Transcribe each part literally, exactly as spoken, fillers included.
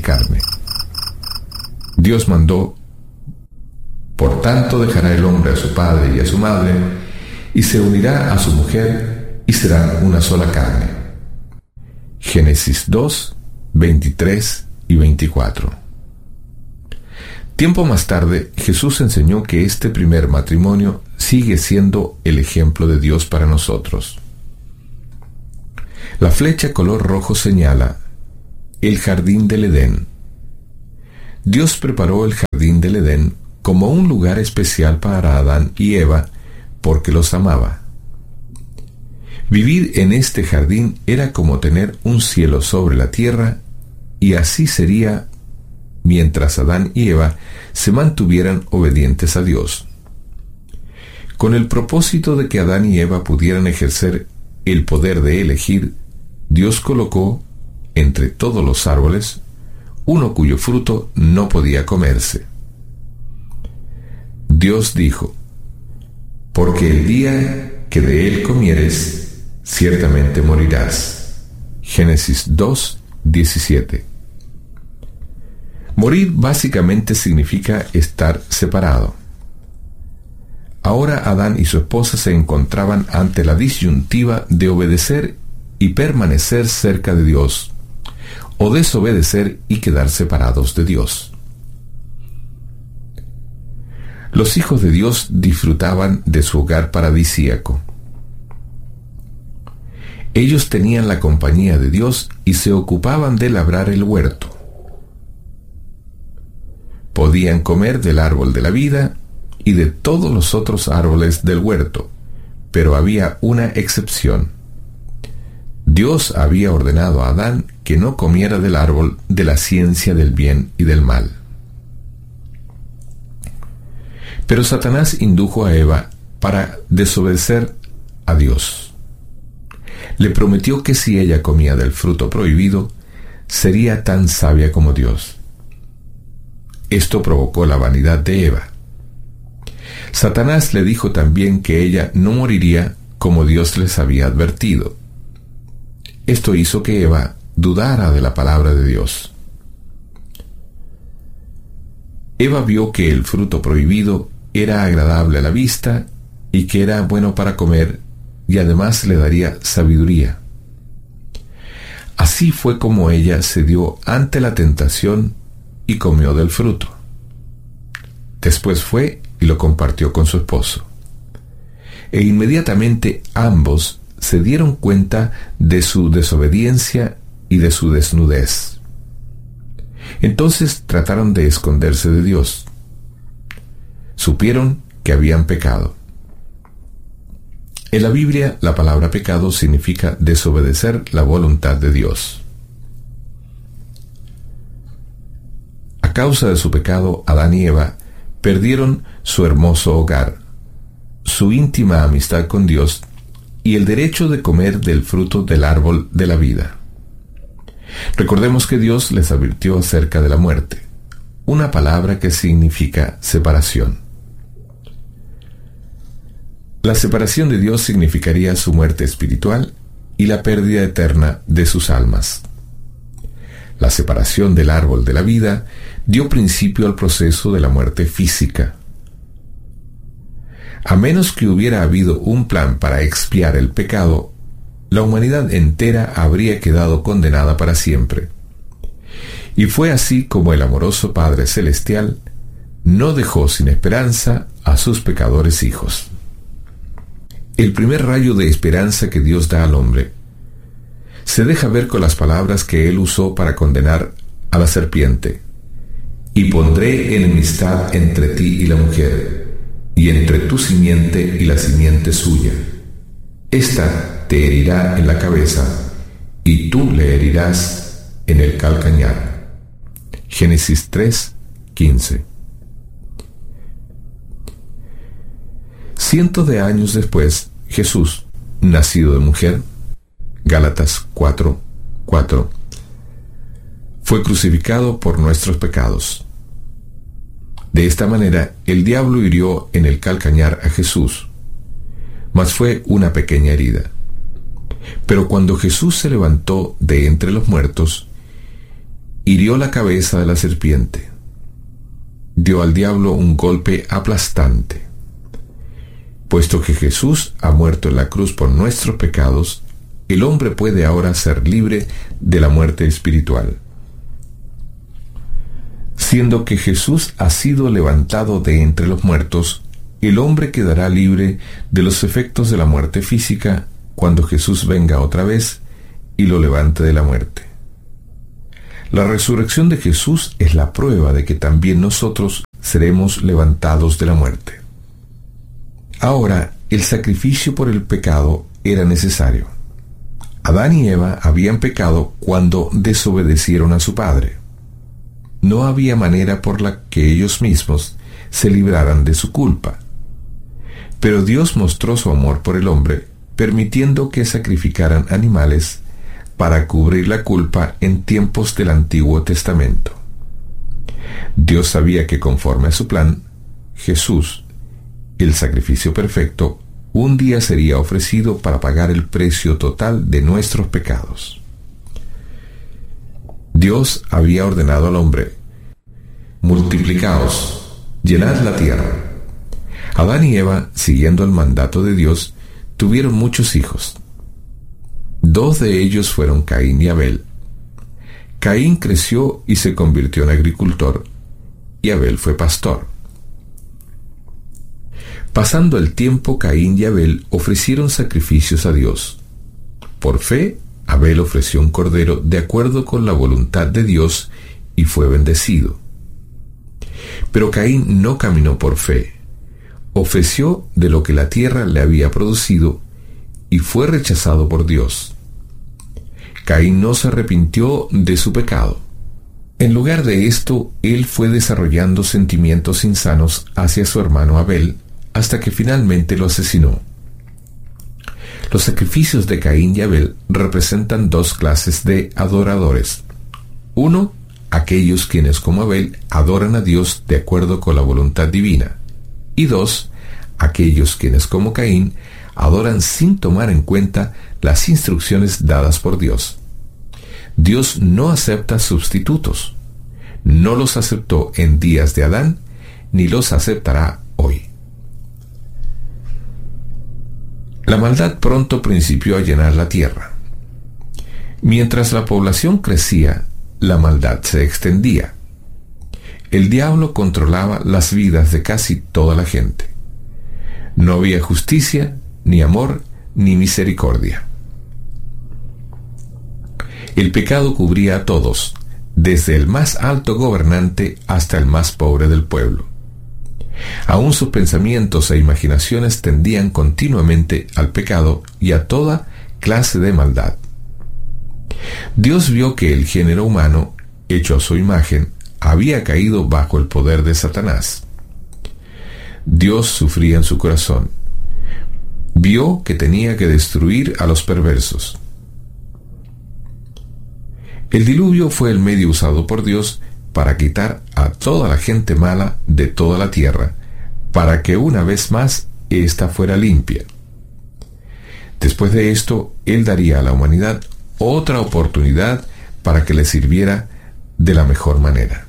carne. Dios mandó: por tanto dejará el hombre a su padre y a su madre, y se unirá a su mujer, y serán una sola carne. Génesis dos, veintitrés y veinticuatro. Tiempo más tarde, Jesús enseñó que este primer matrimonio sigue siendo el ejemplo de Dios para nosotros. La flecha color rojo señala el jardín del Edén. Dios preparó el jardín del Edén como un lugar especial para Adán y Eva porque los amaba. Vivir en este jardín era como tener un cielo sobre la tierra, y así sería mientras Adán y Eva se mantuvieran obedientes a Dios. Con el propósito de que Adán y Eva pudieran ejercer el poder de elegir, Dios colocó entre todos los árboles uno cuyo fruto no podía comerse. Dios dijo: porque el día que de él comieres, ciertamente morirás. Génesis dos, diecisiete. Morir básicamente significa estar separado. Ahora Adán y su esposa se encontraban ante la disyuntiva de obedecer y permanecer cerca de Dios, o desobedecer y quedar separados de Dios. Los hijos de Dios disfrutaban de su hogar paradisíaco. Ellos tenían la compañía de Dios y se ocupaban de labrar el huerto. Podían comer del árbol de la vida y de todos los otros árboles del huerto, pero había una excepción. Dios había ordenado a Adán que no comiera del árbol de la ciencia del bien y del mal. Pero Satanás indujo a Eva para desobedecer a Dios. Le prometió que si ella comía del fruto prohibido, sería tan sabia como Dios. Esto provocó la vanidad de Eva. Satanás le dijo también que ella no moriría como Dios les había advertido. Esto hizo que Eva dudara de la palabra de Dios. Eva vio que el fruto prohibido era agradable a la vista y que era bueno para comer, y además le daría sabiduría. Así fue como ella cedió ante la tentación y comió del fruto. Después fue y lo compartió con su esposo. E inmediatamente ambos se dieron cuenta de su desobediencia y de su desnudez. Entonces trataron de esconderse de Dios. Supieron que habían pecado. En la Biblia, la palabra pecado significa desobedecer la voluntad de Dios. A causa de su pecado, Adán y Eva perdieron su hermoso hogar, su íntima amistad con Dios y el derecho de comer del fruto del árbol de la vida. Recordemos que Dios les advirtió acerca de la muerte, una palabra que significa separación. La separación de Dios significaría su muerte espiritual y la pérdida eterna de sus almas. La separación del árbol de la vida dio principio al proceso de la muerte física. A menos que hubiera habido un plan para expiar el pecado, la humanidad entera habría quedado condenada para siempre. Y fue así como el amoroso Padre Celestial no dejó sin esperanza a sus pecadores hijos. El primer rayo de esperanza que Dios da al hombre se deja ver con las palabras que Él usó para condenar a la serpiente: y pondré enemistad entre ti y la mujer, y entre tu simiente y la simiente suya. Esta te herirá en la cabeza, y tú le herirás en el calcañar. Génesis tres, quince. Cientos de años después, Jesús, nacido de mujer, Gálatas cuatro, cuatro, fue crucificado por nuestros pecados. De esta manera, el diablo hirió en el calcañar a Jesús, mas fue una pequeña herida. Pero cuando Jesús se levantó de entre los muertos, hirió la cabeza de la serpiente, dio al diablo un golpe aplastante. Puesto que Jesús ha muerto en la cruz por nuestros pecados, el hombre puede ahora ser libre de la muerte espiritual. Siendo que Jesús ha sido levantado de entre los muertos, el hombre quedará libre de los efectos de la muerte física cuando Jesús venga otra vez y lo levante de la muerte. La resurrección de Jesús es la prueba de que también nosotros seremos levantados de la muerte. Ahora, el sacrificio por el pecado era necesario. Adán y Eva habían pecado cuando desobedecieron a su padre. No había manera por la que ellos mismos se libraran de su culpa. Pero Dios mostró su amor por el hombre, permitiendo que sacrificaran animales para cubrir la culpa en tiempos del Antiguo Testamento. Dios sabía que conforme a su plan, Jesús, el sacrificio perfecto, un día sería ofrecido para pagar el precio total de nuestros pecados. Dios había ordenado al hombre: multiplicaos, llenad la tierra. Adán y Eva, siguiendo el mandato de Dios, tuvieron muchos hijos. Dos de ellos fueron Caín y Abel. Caín creció y se convirtió en agricultor, y Abel fue pastor. Pasando el tiempo, Caín y Abel ofrecieron sacrificios a Dios. Por fe, Abel ofreció un cordero de acuerdo con la voluntad de Dios y fue bendecido. Pero Caín no caminó por fe. Ofreció de lo que la tierra le había producido y fue rechazado por Dios. Caín no se arrepintió de su pecado. En lugar de esto, él fue desarrollando sentimientos insanos hacia su hermano Abel, hasta que finalmente lo asesinó. Los sacrificios de Caín y Abel representan dos clases de adoradores. Uno, aquellos quienes como Abel adoran a Dios de acuerdo con la voluntad divina. Y dos, aquellos quienes como Caín adoran sin tomar en cuenta las instrucciones dadas por Dios. Dios no acepta sustitutos. No los aceptó en días de Adán, ni los aceptará hoy. La maldad pronto principió a llenar la tierra. Mientras la población crecía, la maldad se extendía. El diablo controlaba las vidas de casi toda la gente. No había justicia, ni amor, ni misericordia. El pecado cubría a todos, desde el más alto gobernante hasta el más pobre del pueblo. Aún sus pensamientos e imaginaciones tendían continuamente al pecado y a toda clase de maldad. Dios vio que el género humano, hecho a su imagen, había caído bajo el poder de Satanás. Dios sufría en su corazón. Vio que tenía que destruir a los perversos. El diluvio fue el medio usado por Dios para quitar a toda la gente mala de toda la tierra, para que una vez más ésta fuera limpia. Después de esto, Él daría a la humanidad otra oportunidad para que le sirviera de la mejor manera.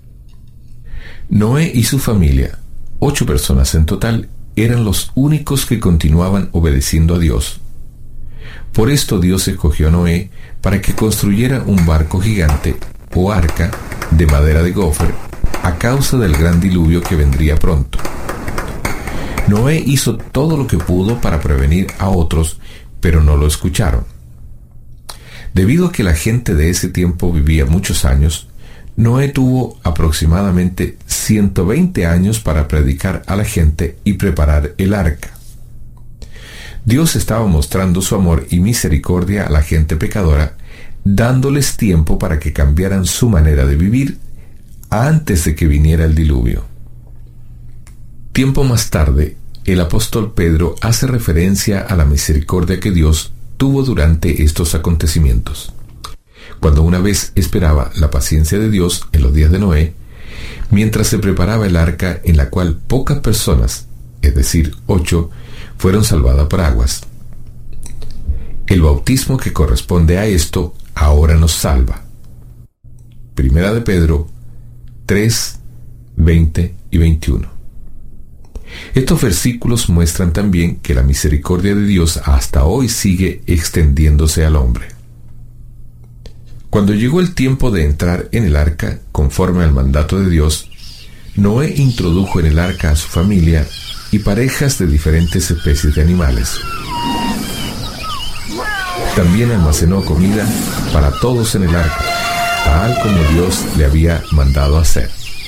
Noé y su familia, ocho personas en total, eran los únicos que continuaban obedeciendo a Dios. Por esto Dios escogió a Noé para que construyera un barco gigante o arca de madera de gofer a causa del gran diluvio que vendría pronto. Noé hizo todo lo que pudo para prevenir a otros, pero no lo escucharon. Debido a que la gente de ese tiempo vivía muchos años, Noé tuvo aproximadamente ciento veinte años para predicar a la gente y preparar el arca. Dios estaba mostrando su amor y misericordia a la gente pecadora, dándoles tiempo para que cambiaran su manera de vivir antes de que viniera el diluvio. Tiempo más tarde, el apóstol Pedro hace referencia a la misericordia que Dios tuvo durante estos acontecimientos. Cuando una vez esperaba la paciencia de Dios en los días de Noé, mientras se preparaba el arca en la cual pocas personas, es decir, ocho, fueron salvadas por aguas. El bautismo que corresponde a esto ahora nos salva. Primera de Pedro tres, veinte y veintiuno. Estos versículos muestran también que la misericordia de Dios hasta hoy sigue extendiéndose al hombre. Cuando llegó el tiempo de entrar en el arca, conforme al mandato de Dios, Noé introdujo en el arca a su familia y parejas de diferentes especies de animales. También almacenó comida para todos en el arca, tal como Dios le había mandado hacer.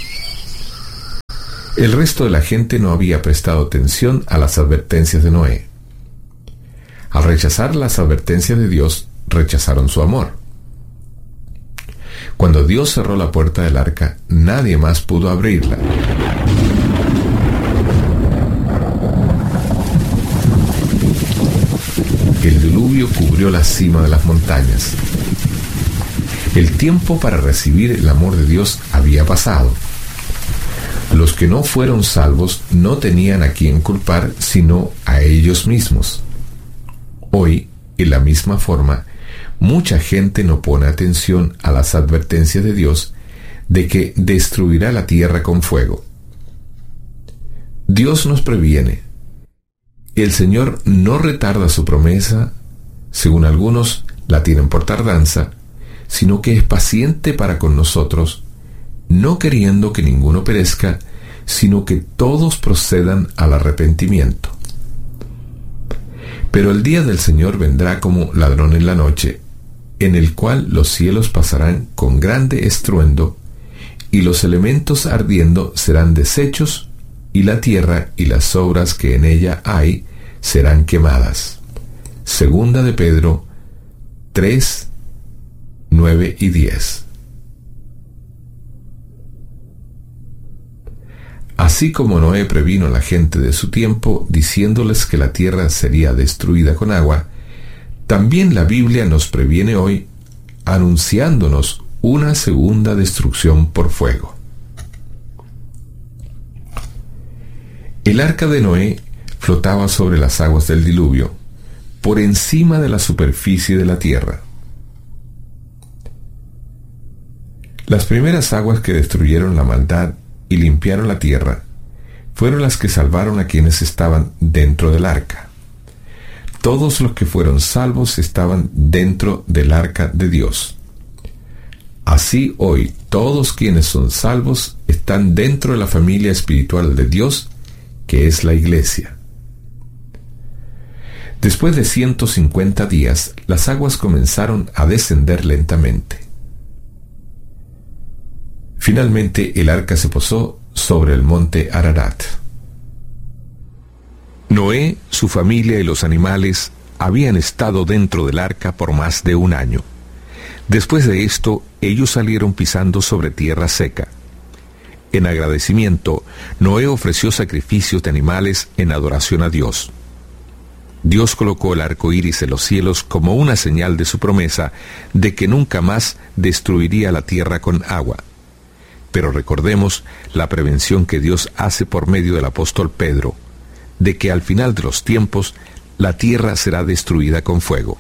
El resto de la gente no había prestado atención a las advertencias de Noé. Al rechazar las advertencias de Dios, rechazaron su amor. Cuando Dios cerró la puerta del arca, nadie más pudo abrirla. El diluvio cubrió la cima de las montañas. El tiempo para recibir el amor de Dios había pasado. Los que no fueron salvos no tenían a quien culpar sino a ellos mismos. Hoy, en la misma forma, mucha gente no pone atención a las advertencias de Dios de que destruirá la tierra con fuego. Dios nos previene. El Señor no retarda su promesa, según algunos la tienen por tardanza, sino que es paciente para con nosotros, no queriendo que ninguno perezca, sino que todos procedan al arrepentimiento. Pero el día del Señor vendrá como ladrón en la noche, en el cual los cielos pasarán con grande estruendo, y los elementos ardiendo serán deshechos, y la tierra y las obras que en ella hay serán quemadas. Segunda de Pedro tres, nueve y diez. Así como Noé previno a la gente de su tiempo, diciéndoles que la tierra sería destruida con agua, también la Biblia nos previene hoy, anunciándonos una segunda destrucción por fuego. El arca de Noé flotaba sobre las aguas del diluvio, por encima de la superficie de la tierra. Las primeras aguas que destruyeron la maldad y limpiaron la tierra fueron las que salvaron a quienes estaban dentro del arca. Todos los que fueron salvos estaban dentro del arca de Dios. Así hoy todos quienes son salvos están dentro de la familia espiritual de Dios, que es la Iglesia. Después de ciento cincuenta días, las aguas comenzaron a descender lentamente. Finalmente el arca se posó sobre el monte Ararat. Noé, su familia y los animales habían estado dentro del arca por más de un año. Después de esto, ellos salieron pisando sobre tierra seca. En agradecimiento, Noé ofreció sacrificios de animales en adoración a Dios. Dios colocó el arco iris en los cielos como una señal de su promesa de que nunca más destruiría la tierra con agua. Pero recordemos la prevención que Dios hace por medio del apóstol Pedro, de que al final de los tiempos la tierra será destruida con fuego.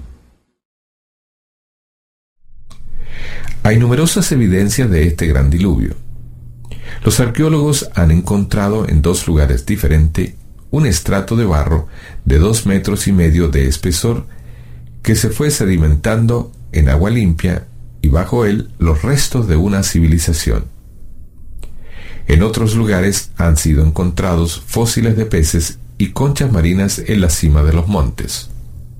Hay numerosas evidencias de este gran diluvio. Los arqueólogos han encontrado en dos lugares diferentes un estrato de barro de dos metros y medio de espesor que se fue sedimentando en agua limpia y bajo él los restos de una civilización. En otros lugares han sido encontrados fósiles de peces y conchas marinas en la cima de los montes.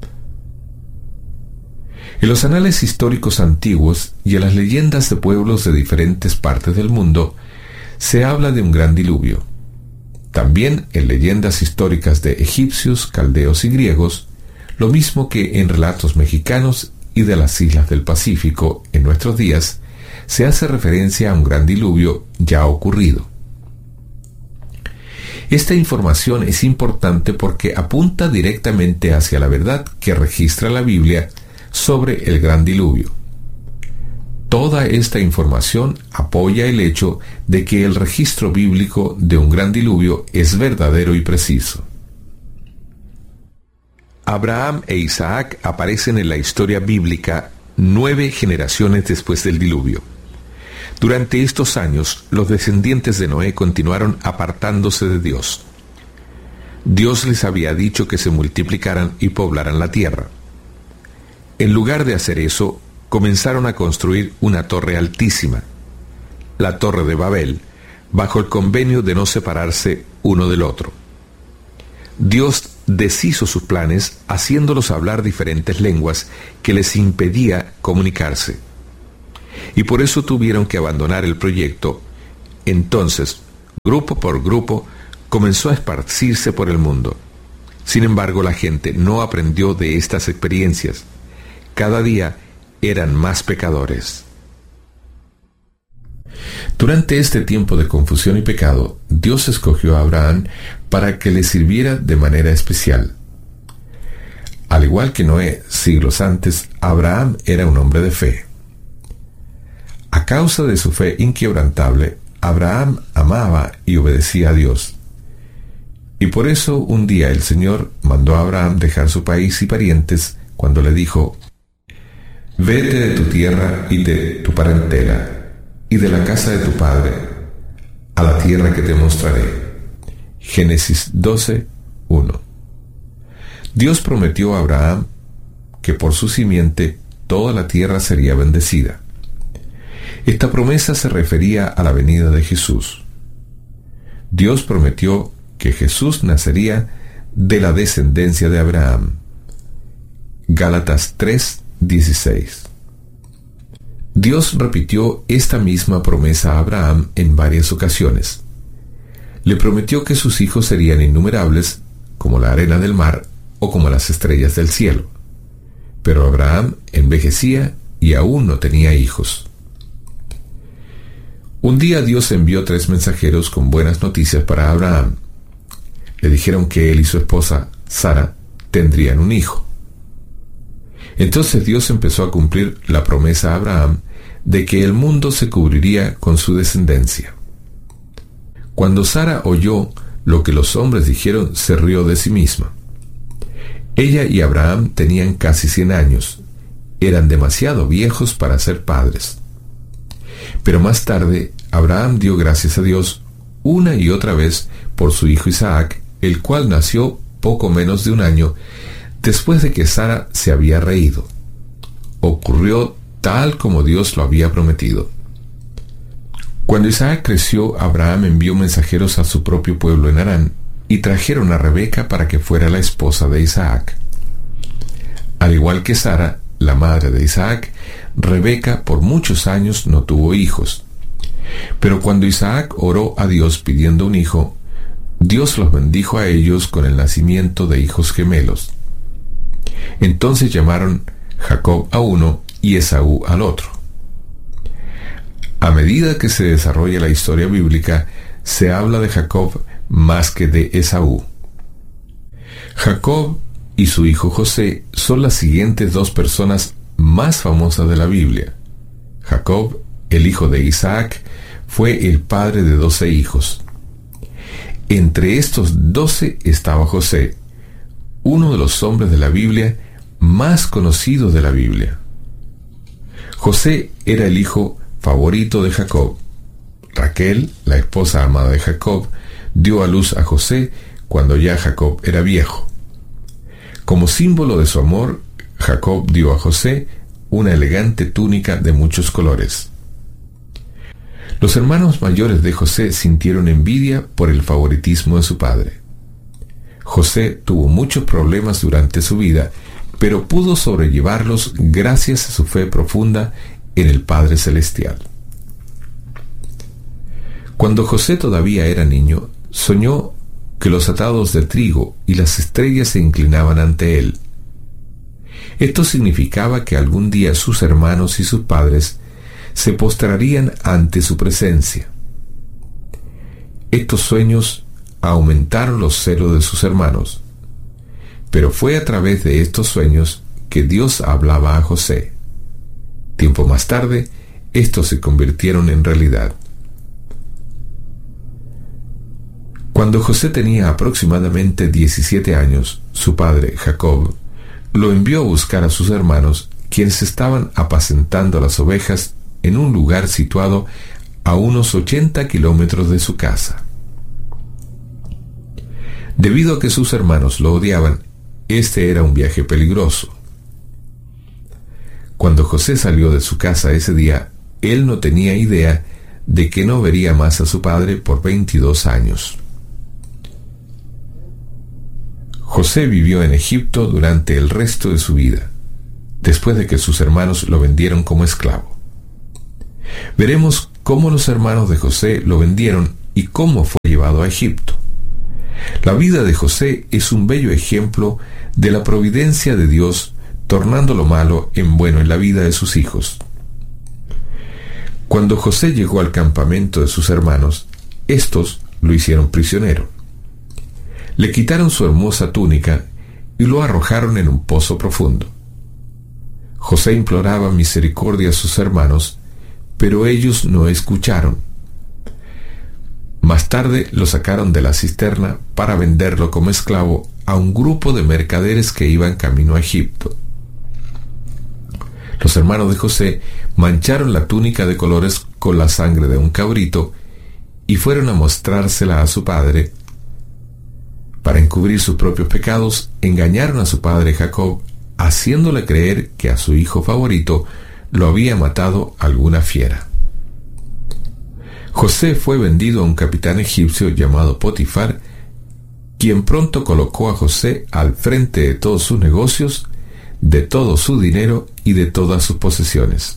En los anales históricos antiguos y en las leyendas de pueblos de diferentes partes del mundo se habla de un gran diluvio. También en leyendas históricas de egipcios, caldeos y griegos, lo mismo que en relatos mexicanos y de las islas del Pacífico en nuestros días, se hace referencia a un gran diluvio ya ocurrido. Esta información es importante porque apunta directamente hacia la verdad que registra la Biblia sobre el gran diluvio. Toda esta información apoya el hecho de que el registro bíblico de un gran diluvio es verdadero y preciso. Abraham e Isaac aparecen en la historia bíblica nueve generaciones después del diluvio. Durante estos años, los descendientes de Noé continuaron apartándose de Dios. Dios les había dicho que se multiplicaran y poblaran la tierra. En lugar de hacer eso, comenzaron a construir una torre altísima, la Torre de Babel, bajo el convenio de no separarse uno del otro. Dios deshizo sus planes haciéndolos hablar diferentes lenguas que les impedía comunicarse. Y por eso tuvieron que abandonar el proyecto. Entonces, grupo por grupo, comenzó a esparcirse por el mundo. Sin embargo, la gente no aprendió de estas experiencias. Cada día eran más pecadores. Durante este tiempo de confusión y pecado, Dios escogió a Abraham para que le sirviera de manera especial. Al igual que Noé, siglos antes, Abraham era un hombre de fe. A causa de su fe inquebrantable, Abraham amaba y obedecía a Dios. Y por eso un día el Señor mandó a Abraham dejar su país y parientes cuando le dijo: «Vete de tu tierra y de tu parentela, y de la casa de tu padre, a la tierra que te mostraré». Génesis doce, uno. Dios prometió a Abraham que por su simiente toda la tierra sería bendecida. Esta promesa se refería a la venida de Jesús. Dios prometió que Jesús nacería de la descendencia de Abraham. Gálatas tres, dieciséis. Dios repitió esta misma promesa a Abraham en varias ocasiones. Le prometió que sus hijos serían innumerables, como la arena del mar o como las estrellas del cielo. Pero Abraham envejecía y aún no tenía hijos. Un día Dios envió tres mensajeros con buenas noticias para Abraham. Le dijeron que él y su esposa, Sara, tendrían un hijo. Entonces Dios empezó a cumplir la promesa a Abraham de que el mundo se cubriría con su descendencia. Cuando Sara oyó lo que los hombres dijeron, se rió de sí misma. Ella y Abraham tenían casi cien años. Eran demasiado viejos para ser padres. Pero más tarde, Abraham dio gracias a Dios una y otra vez por su hijo Isaac, el cual nació poco menos de un año después de que Sara se había reído. Ocurrió tal como Dios lo había prometido. Cuando Isaac creció, Abraham envió mensajeros a su propio pueblo en Harán y trajeron a Rebeca para que fuera la esposa de Isaac. Al igual que Sara, la madre de Isaac, Rebeca por muchos años no tuvo hijos. Pero cuando Isaac oró a Dios pidiendo un hijo, Dios los bendijo a ellos con el nacimiento de hijos gemelos. Entonces llamaron Jacob a uno y Esaú al otro. A medida que se desarrolla la historia bíblica, se habla de Jacob más que de Esaú. Jacob y su hijo José son las siguientes dos personas más famosas de la Biblia. Jacob, el hijo de Isaac, fue el padre de doce hijos. Entre estos doce estaba José, uno de los hombres de la Biblia más conocidos de la Biblia. José era el hijo favorito de Jacob. Raquel, la esposa amada de Jacob, dio a luz a José cuando ya Jacob era viejo. Como símbolo de su amor, Jacob dio a José una elegante túnica de muchos colores. Los hermanos mayores de José sintieron envidia por el favoritismo de su padre. José tuvo muchos problemas durante su vida, pero pudo sobrellevarlos gracias a su fe profunda en el Padre Celestial. Cuando José todavía era niño, soñó que los atados de trigo y las estrellas se inclinaban ante él. Esto significaba que algún día sus hermanos y sus padres se postrarían ante su presencia. Estos sueños aumentaron los celos de sus hermanos, pero fue a través de estos sueños que Dios hablaba a José. Tiempo más tarde, estos se convirtieron en realidad. Cuando José tenía aproximadamente diecisiete años, su padre, Jacob, lo envió a buscar a sus hermanos, quienes estaban apacentando las ovejas en un lugar situado a unos ochenta kilómetros de su casa. Debido a que sus hermanos lo odiaban, este era un viaje peligroso. Cuando José salió de su casa ese día, él no tenía idea de que no vería más a su padre por veintidós años. José vivió en Egipto durante el resto de su vida, después de que sus hermanos lo vendieron como esclavo. Veremos cómo los hermanos de José lo vendieron y cómo fue llevado a Egipto. La vida de José es un bello ejemplo de la providencia de Dios, tornando lo malo en bueno en la vida de sus hijos. Cuando José llegó al campamento de sus hermanos, estos lo hicieron prisionero. Le quitaron su hermosa túnica y lo arrojaron en un pozo profundo. José imploraba misericordia a sus hermanos, pero ellos no escucharon. Más tarde lo sacaron de la cisterna para venderlo como esclavo a un grupo de mercaderes que iban camino a Egipto. Los hermanos de José mancharon la túnica de colores con la sangre de un cabrito y fueron a mostrársela a su padre. Para encubrir sus propios pecados, engañaron a su padre Jacob, haciéndole creer que a su hijo favorito lo había matado alguna fiera. José fue vendido a un capitán egipcio llamado Potifar, quien pronto colocó a José al frente de todos sus negocios, de todo su dinero y de todas sus posesiones.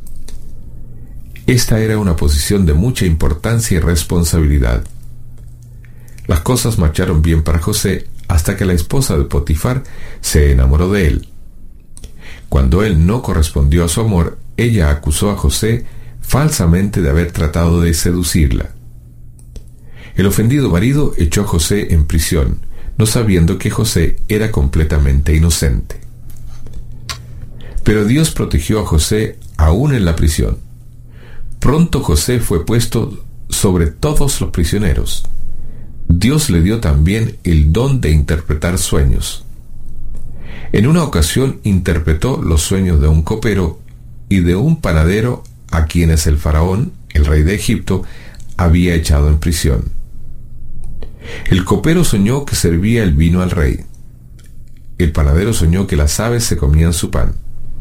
Esta era una posición de mucha importancia y responsabilidad. Las cosas marcharon bien para José hasta que la esposa de Potifar se enamoró de él. Cuando él no correspondió a su amor, ella acusó a José falsamente de haber tratado de seducirla. El ofendido marido echó a José en prisión, no sabiendo que José era completamente inocente. Pero Dios protegió a José aún en la prisión. Pronto José fue puesto sobre todos los prisioneros. Dios le dio también el don de interpretar sueños. En una ocasión interpretó los sueños de un copero y de un panadero a quienes el faraón, el rey de Egipto, había echado en prisión. El copero soñó que servía el vino al rey. El panadero soñó que las aves se comían su pan.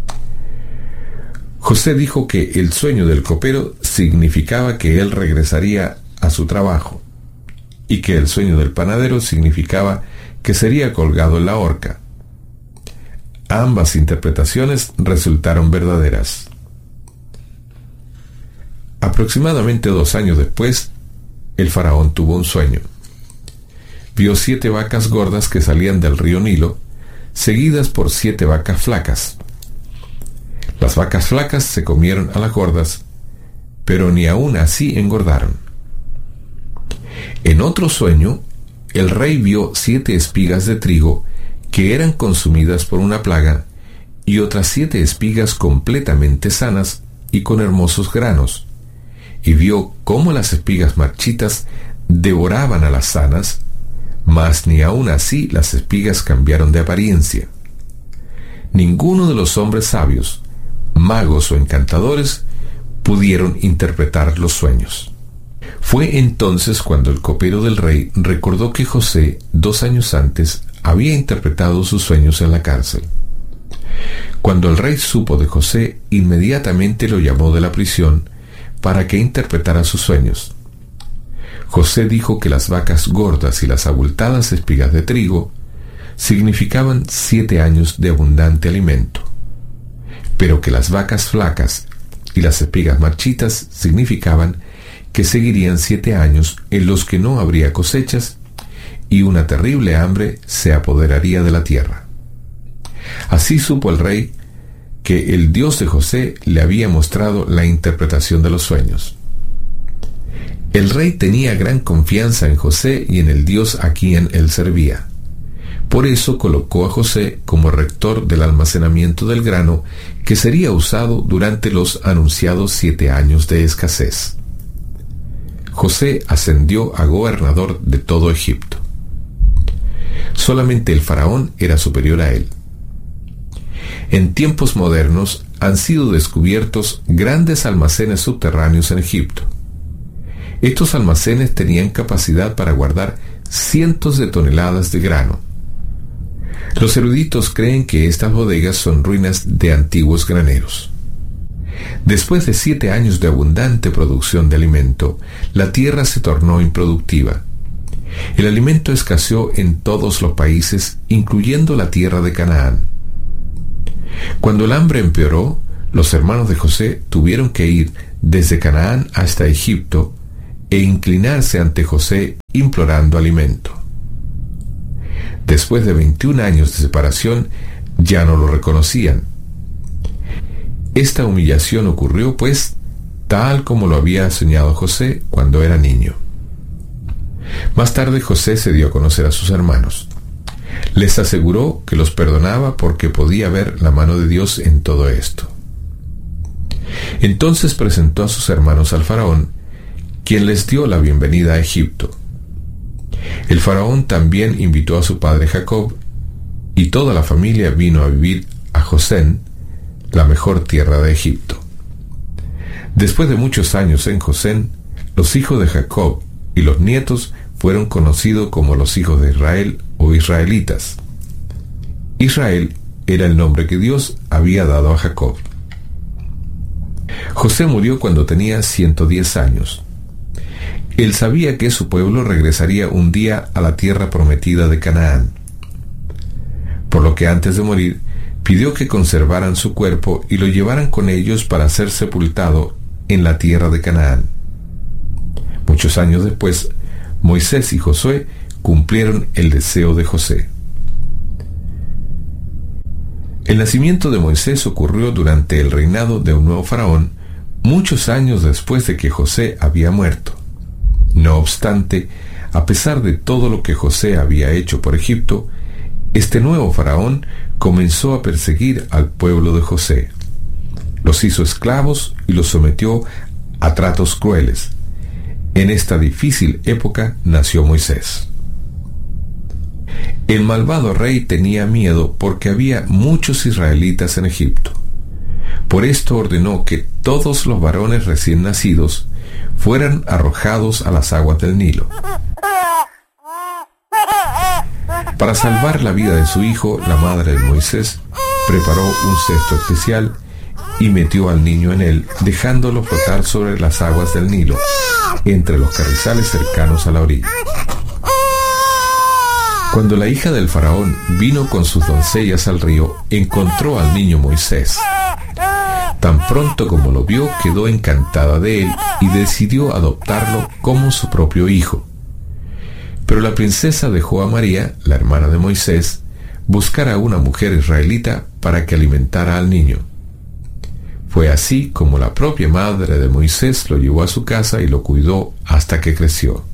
José dijo que el sueño del copero significaba que él regresaría a su trabajo y que el sueño del panadero significaba que sería colgado en la horca. Ambas interpretaciones resultaron verdaderas. Aproximadamente dos años después, el faraón tuvo un sueño. Vio siete vacas gordas que salían del río Nilo, seguidas por siete vacas flacas. Las vacas flacas se comieron a las gordas, pero ni aun así engordaron. En otro sueño, el rey vio siete espigas de trigo que eran consumidas por una plaga y otras siete espigas completamente sanas y con hermosos granos, y vio cómo las espigas marchitas devoraban a las sanas, mas ni aun así las espigas cambiaron de apariencia. Ninguno de los hombres sabios, magos o encantadores pudieron interpretar los sueños. Fue entonces cuando el copero del rey recordó que José, dos años antes, había interpretado sus sueños en la cárcel. Cuando el rey supo de José, inmediatamente lo llamó de la prisión para que interpretara sus sueños. José dijo que las vacas gordas y las abultadas espigas de trigo significaban siete años de abundante alimento, pero que las vacas flacas y las espigas marchitas significaban que seguirían siete años en los que no habría cosechas y una terrible hambre se apoderaría de la tierra. Así supo el rey que el Dios de José le había mostrado la interpretación de los sueños. El rey tenía gran confianza en José y en el Dios a quien él servía. Por eso colocó a José como rector del almacenamiento del grano que sería usado durante los anunciados siete años de escasez. José ascendió a gobernador de todo Egipto. Solamente el faraón era superior a él. En tiempos modernos han sido descubiertos grandes almacenes subterráneos en Egipto. Estos almacenes tenían capacidad para guardar cientos de toneladas de grano. Los eruditos creen que estas bodegas son ruinas de antiguos graneros. Después de siete años de abundante producción de alimento, la tierra se tornó improductiva. El alimento escaseó en todos los países, incluyendo la tierra de Canaán. Cuando el hambre empeoró, los hermanos de José tuvieron que ir desde Canaán hasta Egipto e inclinarse ante José implorando alimento. Después de veintiún años de separación, ya no lo reconocían. Esta humillación ocurrió, pues, tal como lo había soñado José cuando era niño. Más tarde José se dio a conocer a sus hermanos. Les aseguró que los perdonaba porque podía ver la mano de Dios en todo esto. Entonces presentó a sus hermanos al faraón, quien les dio la bienvenida a Egipto. El faraón también invitó a su padre Jacob, y toda la familia vino a vivir a Gosén, la mejor tierra de Egipto. Después de muchos años en Gosén, los hijos de Jacob y los nietos fueron conocidos como los hijos de Israel o israelitas. Israel era el nombre que Dios había dado a Jacob. José murió cuando tenía ciento diez años. Él sabía que su pueblo regresaría un día a la tierra prometida de Canaán. Por lo que antes de morir, pidió que conservaran su cuerpo y lo llevaran con ellos para ser sepultado en la tierra de Canaán. Muchos años después, Moisés y Josué cumplieron el deseo de José. El nacimiento de Moisés ocurrió durante el reinado de un nuevo faraón, muchos años después de que José había muerto. No obstante, a pesar de todo lo que José había hecho por Egipto, este nuevo faraón comenzó a perseguir al pueblo de José. Los hizo esclavos y los sometió a tratos crueles. En esta difícil época nació Moisés. El malvado rey tenía miedo porque había muchos israelitas en Egipto. Por esto ordenó que todos los varones recién nacidos fueran arrojados a las aguas del Nilo. Para salvar la vida de su hijo, la madre de Moisés preparó un cesto especial y metió al niño en él, dejándolo flotar sobre las aguas del Nilo, entre los carrizales cercanos a la orilla. Cuando la hija del faraón vino con sus doncellas al río, encontró al niño Moisés. Tan pronto como lo vio, quedó encantada de él y decidió adoptarlo como su propio hijo. Pero la princesa dejó a María, la hermana de Moisés, buscar a una mujer israelita para que alimentara al niño. Fue así como la propia madre de Moisés lo llevó a su casa y lo cuidó hasta que creció.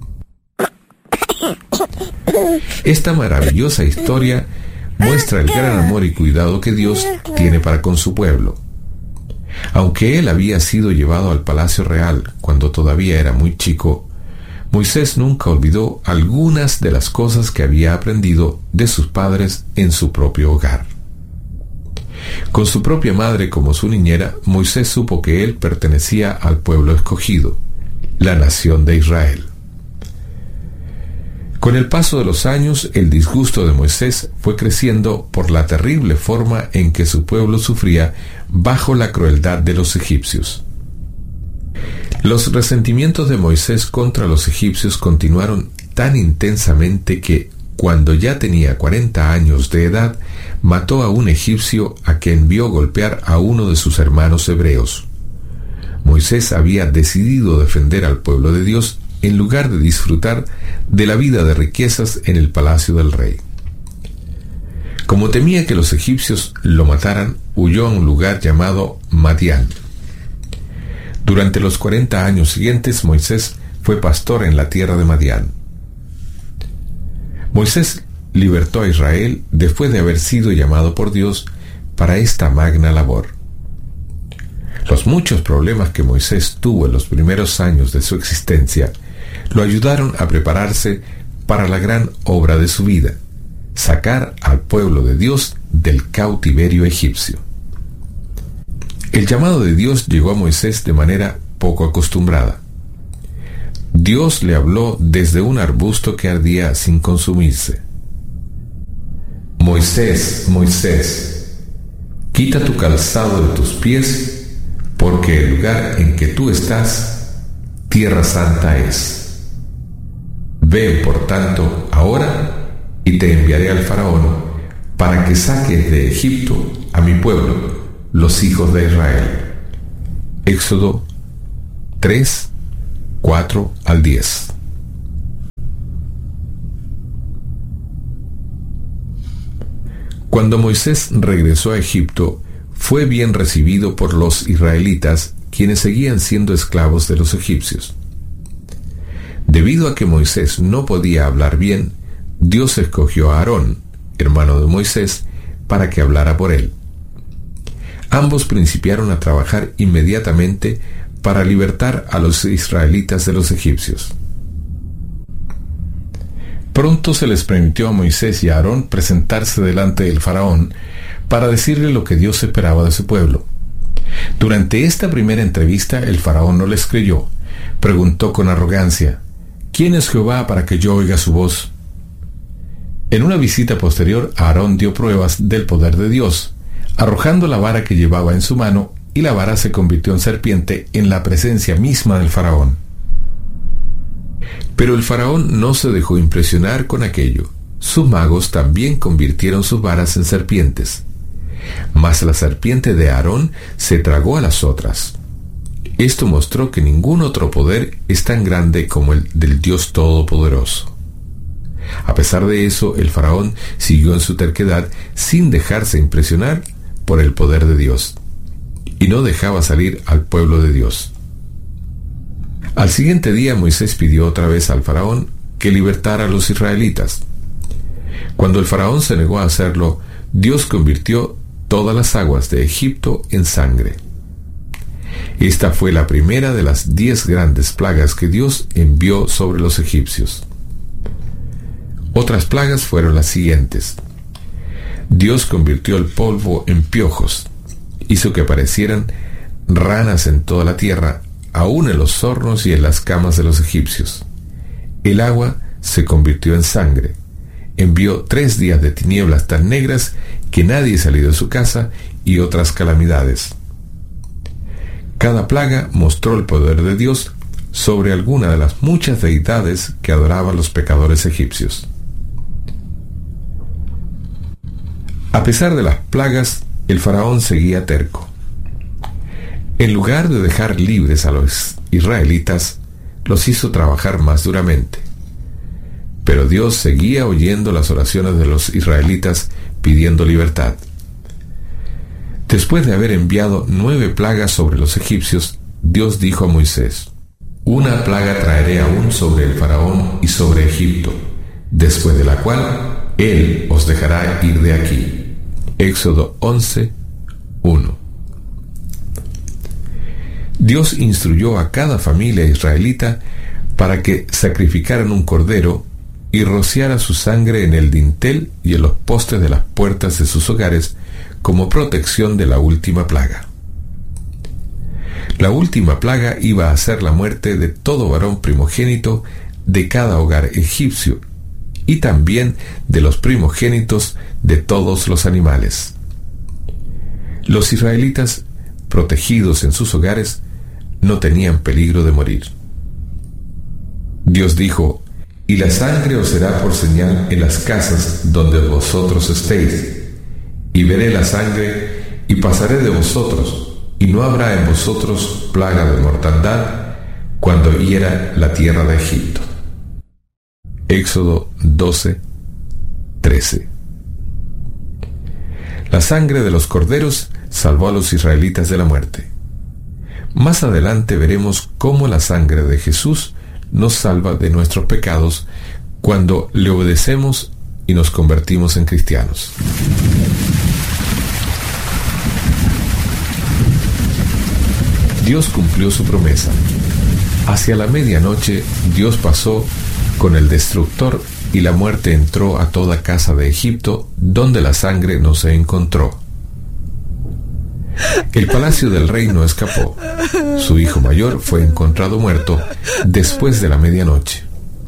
Esta maravillosa historia muestra el gran amor y cuidado que Dios tiene para con su pueblo. Aunque él había sido llevado al palacio real cuando todavía era muy chico, Moisés nunca olvidó algunas de las cosas que había aprendido de sus padres en su propio hogar. Con su propia madre como su niñera, Moisés supo que él pertenecía al pueblo escogido, la nación de Israel. Con el paso de los años, el disgusto de Moisés fue creciendo por la terrible forma en que su pueblo sufría bajo la crueldad de los egipcios. Los resentimientos de Moisés contra los egipcios continuaron tan intensamente que, cuando ya tenía cuarenta años de edad, mató a un egipcio a quien vio golpear a uno de sus hermanos hebreos. Moisés había decidido defender al pueblo de Dios en lugar de disfrutar de la vida de riquezas en el palacio del rey. Como temía que los egipcios lo mataran, huyó a un lugar llamado Madián. Durante los cuarenta años siguientes, Moisés fue pastor en la tierra de Madián. Moisés libertó a Israel después de haber sido llamado por Dios para esta magna labor. Los muchos problemas que Moisés tuvo en los primeros años de su existencia lo ayudaron a prepararse para la gran obra de su vida, sacar al pueblo de Dios del cautiverio egipcio. El llamado de Dios llegó a Moisés de manera poco acostumbrada. Dios le habló desde un arbusto que ardía sin consumirse. Moisés, Moisés, quita tu calzado de tus pies, porque el lugar en que tú estás, tierra santa es. Ven, por tanto, ahora, y te enviaré al faraón, para que saques de Egipto a mi pueblo, los hijos de Israel. Éxodo tres, cuatro al diez. Cuando Moisés regresó a Egipto, fue bien recibido por los israelitas, quienes seguían siendo esclavos de los egipcios. Debido a que Moisés no podía hablar bien, Dios escogió a Aarón, hermano de Moisés, para que hablara por él. Ambos principiaron a trabajar inmediatamente para libertar a los israelitas de los egipcios. Pronto se les permitió a Moisés y a Aarón presentarse delante del faraón para decirle lo que Dios esperaba de su pueblo. Durante esta primera entrevista el faraón no les creyó. Preguntó con arrogancia: ¿quién es Jehová para que yo oiga su voz? En una visita posterior, Aarón dio pruebas del poder de Dios, arrojando la vara que llevaba en su mano, y la vara se convirtió en serpiente en la presencia misma del faraón. Pero el faraón no se dejó impresionar con aquello. Sus magos también convirtieron sus varas en serpientes. Mas la serpiente de Aarón se tragó a las otras. Esto mostró que ningún otro poder es tan grande como el del Dios Todopoderoso. A pesar de eso, el faraón siguió en su terquedad sin dejarse impresionar por el poder de Dios, y no dejaba salir al pueblo de Dios. Al siguiente día Moisés pidió otra vez al faraón que libertara a los israelitas. Cuando el faraón se negó a hacerlo, Dios convirtió todas las aguas de Egipto en sangre. Esta fue la primera de las diez grandes plagas que Dios envió sobre los egipcios. Otras plagas fueron las siguientes. Dios convirtió el polvo en piojos, hizo que aparecieran ranas en toda la tierra, aún en los hornos y en las camas de los egipcios. El agua se convirtió en sangre. Envió tres días de tinieblas tan negras que nadie salió de su casa, y otras calamidades. Cada plaga mostró el poder de Dios sobre alguna de las muchas deidades que adoraban los pecadores egipcios. A pesar de las plagas, el faraón seguía terco. En lugar de dejar libres a los israelitas, los hizo trabajar más duramente. Pero Dios seguía oyendo las oraciones de los israelitas pidiendo libertad. Después de haber enviado nueve plagas sobre los egipcios, Dios dijo a Moisés: una plaga traeré aún sobre el faraón y sobre Egipto, después de la cual él os dejará ir de aquí. Éxodo once, uno. Dios instruyó a cada familia israelita para que sacrificaran un cordero y rociara su sangre en el dintel y en los postes de las puertas de sus hogares como protección de la última plaga. La última plaga iba a ser la muerte de todo varón primogénito de cada hogar egipcio, y también de los primogénitos de todos los animales. Los israelitas, protegidos en sus hogares, no tenían peligro de morir. Dios dijo: y la sangre os será por señal en las casas donde vosotros estéis, y veré la sangre, y pasaré de vosotros, y no habrá en vosotros plaga de mortandad cuando hiera la tierra de Egipto. Éxodo doce, trece. La sangre de los corderos salvó a los israelitas de la muerte. Más adelante veremos cómo la sangre de Jesús nos salva de nuestros pecados cuando le obedecemos y nos convertimos en cristianos. Dios cumplió su promesa. Hacia la medianoche, Dios pasó con el destructor y la muerte entró a toda casa de Egipto, donde la sangre no se encontró. El palacio del rey no escapó. Su hijo mayor fue encontrado muerto después de la medianoche.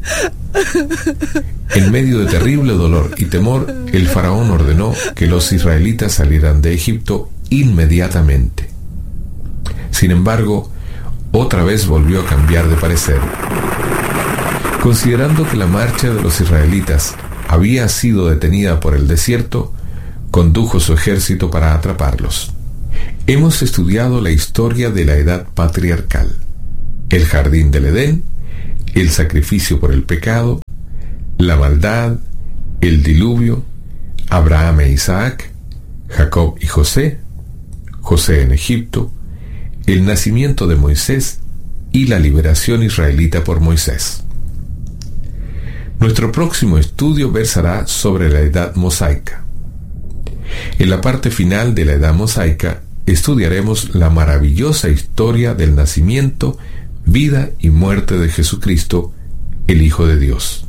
En medio de terrible dolor y temor, el faraón ordenó que los israelitas salieran de Egipto inmediatamente. Sin embargo, otra vez volvió a cambiar de parecer. Considerando que la marcha de los israelitas había sido detenida por el desierto, condujo su ejército para atraparlos. Hemos estudiado la historia de la edad patriarcal, el jardín del Edén, el sacrificio por el pecado, la maldad, el diluvio, Abraham e Isaac, Jacob y José, José en Egipto, el nacimiento de Moisés y la liberación israelita por Moisés. Nuestro próximo estudio versará sobre la edad mosaica. En la parte final de la edad mosaica estudiaremos la maravillosa historia del nacimiento, vida y muerte de Jesucristo, el Hijo de Dios.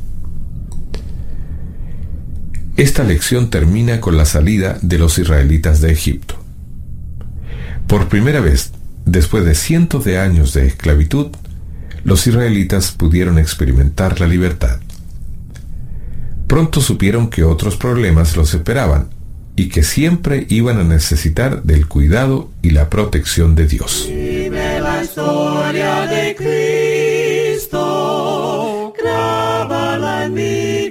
Esta lección termina con la salida de los israelitas de Egipto. Por primera vez, después de cientos de años de esclavitud, los israelitas pudieron experimentar la libertad. Pronto supieron que otros problemas los esperaban y que siempre iban a necesitar del cuidado y la protección de Dios. Vive la historia de Cristo, grábala en mi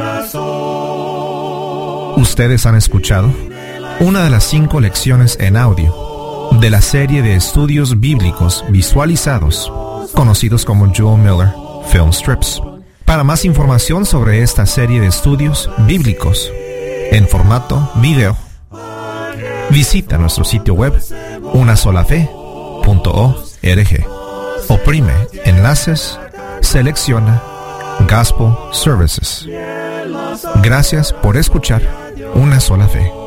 corazón. Ustedes han escuchado una de las cinco lecciones en audio de la serie de estudios bíblicos visualizados, conocidos como Joel Miller Film Strips. Para más información sobre esta serie de estudios bíblicos en formato video, visita nuestro sitio web una sola fe punto org. Oprime enlaces, selecciona Gospel Services. Gracias por escuchar Una Sola Fe.